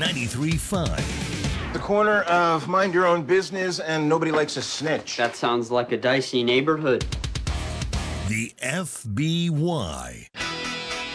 93.5. The corner of mind your own business and nobody likes a snitch. That sounds like a dicey neighborhood. The FBY.